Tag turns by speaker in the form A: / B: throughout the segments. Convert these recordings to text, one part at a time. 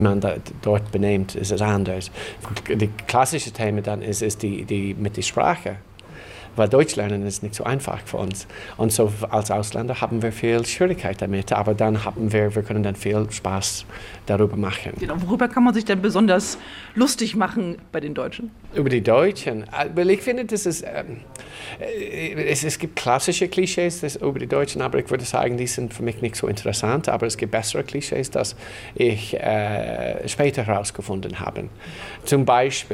A: man dort benimmt, ist es anders. Das klassische Thema dann ist die mit der Sprache. Weil Deutsch lernen ist nicht so einfach für uns. Und so als Ausländer haben wir viel Schwierigkeit damit, aber dann wir können dann viel Spaß darüber machen.
B: Genau, worüber kann man sich denn besonders lustig machen bei den Deutschen?
A: Über die Deutschen? Weil ich finde, es gibt klassische Klischees über die Deutschen, aber ich würde sagen, die sind für mich nicht so interessant. Aber es gibt bessere Klischees, das ich später herausgefunden habe. Zum Beispiel,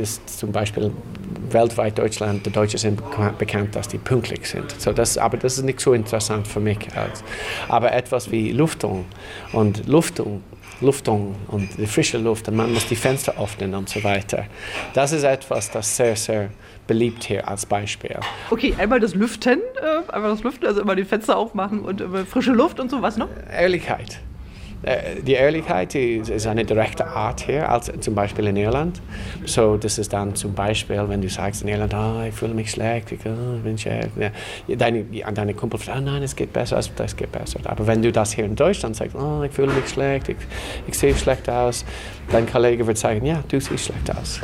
A: weltweit Deutschland, die Deutschen sind bekannt, dass die pünktlich sind. Aber das ist nicht so interessant für mich. Aber etwas wie Luftung und die frische Luft und man muss die Fenster öffnen und so weiter. Das ist etwas, das sehr, sehr beliebt hier als Beispiel.
B: Okay, einmal das Lüften, also immer die Fenster aufmachen und frische Luft und so, was noch?
A: Ehrlichkeit. Die Ehrlichkeit ist eine direkte Art hier, als zum Beispiel in Irland. So, das ist dann zum Beispiel, wenn du sagst in Irland, ich fühle mich schlecht, ich bin schlecht. Deine Kumpel sagt, nein, es geht besser, das geht besser. Aber wenn du das hier in Deutschland sagst, ich fühle mich schlecht, ich sehe schlecht aus, dein Kollege wird sagen, ja, du siehst schlecht aus.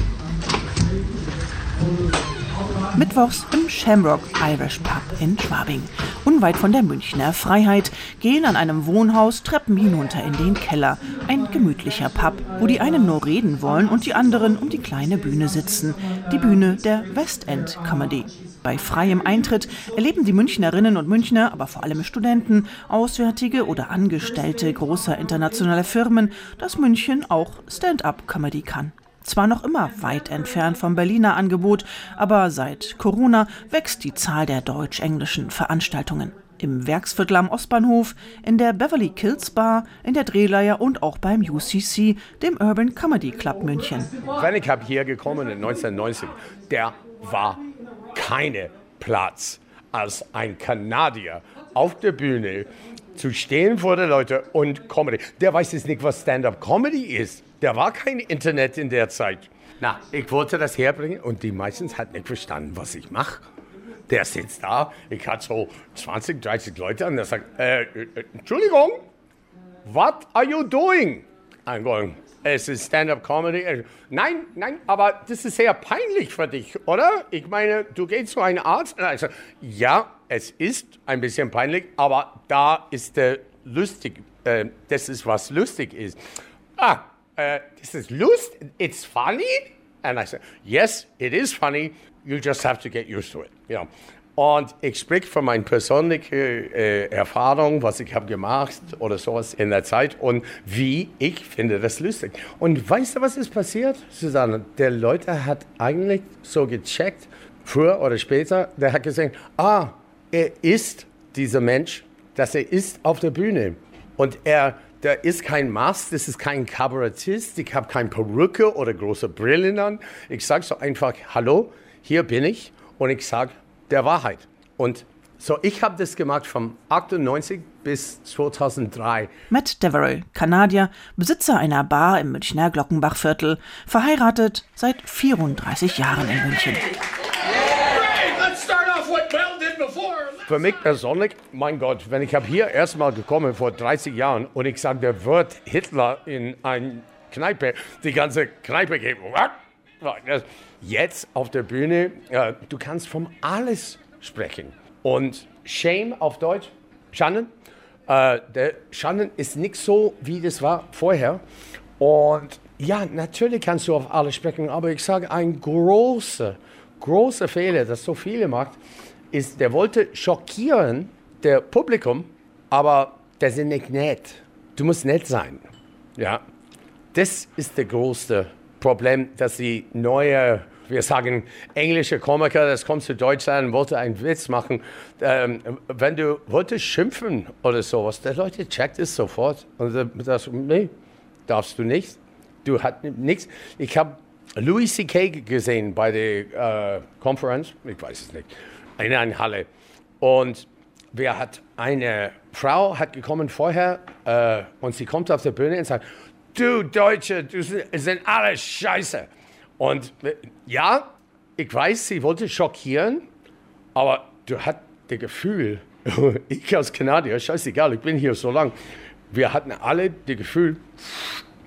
C: Mittwochs im Shamrock Irish Pub in Schwabing. Unweit von der Münchner Freiheit gehen an einem Wohnhaus Treppen hinunter in den Keller. Ein gemütlicher Pub, wo die einen nur reden wollen und die anderen um die kleine Bühne sitzen. Die Bühne der West End Comedy. Bei freiem Eintritt erleben die Münchnerinnen und Münchner, aber vor allem Studenten, Auswärtige oder Angestellte großer internationaler Firmen, dass München auch Stand-up-Comedy kann. Zwar noch immer weit entfernt vom Berliner Angebot, aber seit Corona wächst die Zahl der deutsch-englischen Veranstaltungen. Im Werksviertel am Ostbahnhof, in der Beverly Kills Bar, in der Drehleier und auch beim UCC, dem Urban Comedy Club München.
D: Wenn ich hier gekommen in 1990, der war keine Platz als ein Kanadier auf der Bühne zu stehen vor den Leuten und Comedy. Der weiß jetzt nicht, was Stand-up-Comedy ist. Der war kein Internet in der Zeit. Ich wollte das herbringen und die meisten hatten nicht verstanden, was ich mache. Der sitzt da, ich hatte so 20, 30 Leute und der sagt, Entschuldigung, what are you doing? I'm going, es ist Stand-up-Comedy. Nein, aber das ist sehr peinlich für dich, oder? Ich meine, du gehst zu einem Arzt. Und ich sage, ja, es ist ein bisschen peinlich, aber da ist der lustig. Das ist, was lustig ist. This is it's funny? And I said, yes, it is funny. You just have to get used to it. Ja. Und ich spreche von meiner persönlichen Erfahrung, was ich habe gemacht oder sowas in der Zeit und wie ich finde das lustig. Und weißt du, was ist passiert, Susanne? Der Leute hat eigentlich so gecheckt, früher oder später, der hat gesagt, er ist dieser Mensch, dass er ist auf der Bühne. Und der ist kein Mask, das ist kein Kabarettist, ich habe keine Perücke oder große Brillen an. Ich sage so einfach, hallo, hier bin ich und ich sage der Wahrheit. Und so, ich habe das gemacht von 98 bis 2003.
C: Matt Devereux, Kanadier, Besitzer einer Bar im Münchner Glockenbachviertel, verheiratet seit 34 Jahren in München.
D: Für mich persönlich, mein Gott, wenn ich habe hier erstmal gekommen vor 30 Jahren und ich sage, der wird Hitler in eine Kneipe, die ganze Kneipe geben. Jetzt auf der Bühne, du kannst von alles sprechen. Und Shame auf Deutsch, Schande. Der Schande ist nicht so, wie das war vorher. Und ja, natürlich kannst du auf alles sprechen, aber ich sage, ein großer Fehler, das so viele macht, ist, der wollte schockieren, der Publikum, aber der sind nicht nett. Du musst nett sein. Ja, das ist das größte Problem, dass die neue, wir sagen, englische Komiker, das kommt zu Deutschland, wollte einen Witz machen. Wenn du wolltest schimpfen oder sowas, der Leute checkt es sofort. Und das, nee, darfst du nicht. Du hast nichts. Ich habe Louis C.K. gesehen bei der Konferenz, ich weiß es nicht, in einer Halle. Und eine Frau hat gekommen vorher und sie kommt auf der Bühne und sagt, du Deutsche, du sind alle scheiße. Und ja, ich weiß, sie wollte schockieren, aber du hast das Gefühl, ich als Kanadier, scheißegal, ich bin hier so lang, wir hatten alle das Gefühl,